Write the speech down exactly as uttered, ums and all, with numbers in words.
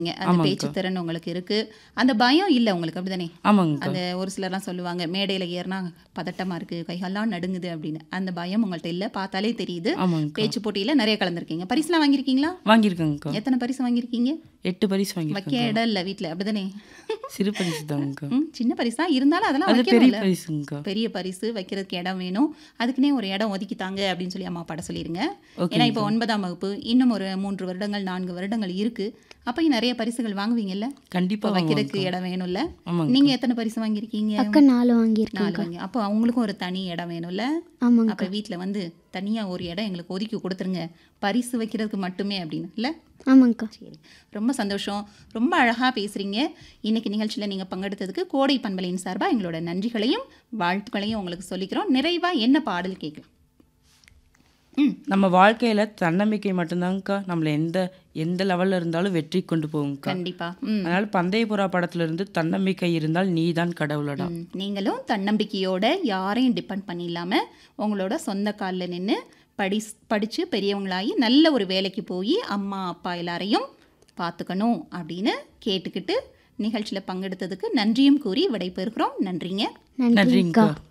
ங்க. அந்த பேச்சு ஆமாங்கக்கா. திறன் உங்களுக்கு இருக்கு. அந்த பயம் இல்ல உங்களுக்கு அப்படிதானே? ஆமாங்கக்கா. அந்த ஒரு சிலர்லாம் சொல்லுவாங்க, மேடையில ஏறுனா பதட்டமா இருக்கு, கைகால்லாம் நடுங்குது அப்படின்னு. அந்த பயம் உங்கள்ட்ட இல்ல. பார்த்தாலே தெரியுது. ஆமாங்கக்கா. பேச்சு போட்டியில நெறைய கலந்துருக்கீங்க. பரிசுலாம் வாங்கியிருக்கீங்களா? வாங்கியிருக்கேங்கக்கா. எத்தன பரிசு வாங்கியிருக்கீங்க? எட்டு பரிசு வைக்க வாங்கியிருக்கேங்கக்கா. இடம் இல்ல வீட்ல, அப்படிதானே? சிறு பரிசு தாங்கக்கா. ம். சின்ன பரிசா இருந்தாலும் அதெல்லாம் அது பெரிய வைக்கணும்ல. பரிசுங்கக்கா. பெரிய பரிசு வைக்கிறதுக்கு இடம் வேணும். அதுக்குன்னே ஒரு இடம் ஒதுக்கி தாங்க அப்படின்னு சொல்லி அம்மா அப்பாட்ட சொல்லிருங்க. ஏன்னா இப்போ ஓகேங்கக்கா. ஒன்பதாம் வகுப்பு, இன்னும் ஒரு மூன்று வருடங்கள், நான்கு வருடங்கள் இருக்கு. அப்பயும் நெறைய பரிசுகள் வாங்குவீங்கல்ல? கண்டிப்பா இப்போ வைக்கிறதுக்கு வாங்குவேங்கக்கா. இடம் வேணும்ல? ஆமாங்கக்கா. நீங்க எத்தன பரிசு வாங்கியிருக்கீங்க? அக்கா நாலு நாலு வாங்கியிருக்கேன்க்கா. வாங்கி அப்போ அவங்களுக்கும் ஒரு தனி இடம் வேணும்ல? அப்போ ஆமாங்கக்கா. வீட்ல வந்து தனியா ஒரு இடம் எங்களுக்கு ஒதுக்கி கொடுத்துருங்க. பரிசு வைக்கிறதுக்கு மட்டுமே அப்படின்னு இல்ல? ஆமாங்கக்கா. சரி. ரொம்ப சந்தோஷம். ரொம்ப அழகா பேசுறீங்க. இன்னைக்கு நிகழ்ச்சியில நீங்க பங்கெடுத்ததுக்கு கோடை பண்பலையின் சார்பா எங்களோட நன்றிகளையும், வாழ்த்துக்களையும் உங்களுக்கு சொல்லிக்கிறோம். நிறைவா என்ன பாடல் கேட்கலாம்? ம். நம்ம வாழ்க்கையில தன்னம்பிக்கை மட்டும்தாங்கக்கா நம்மள எந்த எந்த லெவல்ல இருந்தாலும் வெற்றி கொண்டு போகுங்கக்கா. கண்டிப்பா. ம். அதனால பந்தய புறா படத்துல இருந்து தன்னம்பிக்கை இருந்தால் நீதான் கடவுளடா. ம். நீங்களும் தன்னம்பிக்கையோட யாரையும் டிபெண்ட் பண்ணில்லாம உங்களோட சொந்த கால்ல நின்னு படிஸ் படிச்சு பெரியவங்களாகி நல்ல ஒரு வேலைக்கு போய் அம்மா அப்பா எல்லாரையும் பார்த்துக்கணும் அப்படின்னு கேட்டுக்கிட்டு நிகழ்ச்சியில் பங்கெடுத்ததுக்கு நன்றியும் கூறி விடைபெறுகிறோம். நன்றிங்க. நன்றிங்கக்கா. நன்றிங்கக்கா.